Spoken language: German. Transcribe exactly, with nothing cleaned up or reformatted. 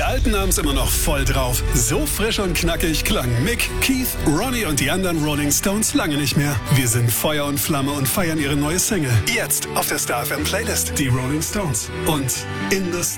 Alten haben's immer noch voll drauf. So frisch und knackig klangen Mick, Keith, Ronnie und die anderen Rolling Stones lange nicht mehr. Wir sind Feuer und Flamme und feiern ihre neue Single. Jetzt auf der Star F M Playlist. Die Rolling Stones. Und in the